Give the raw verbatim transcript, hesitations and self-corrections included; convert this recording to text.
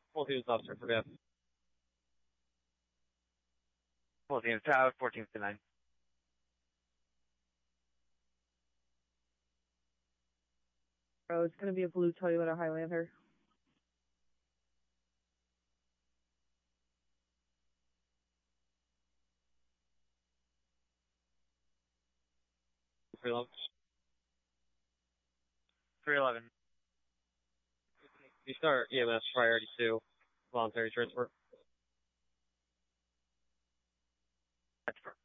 Full teams officer for death. Full teams Tower, fourteen to nine. Oh, it's going to be a blue Toyota Highlander. three eleven. three eleven. You start E M S priority two, voluntary transport. That's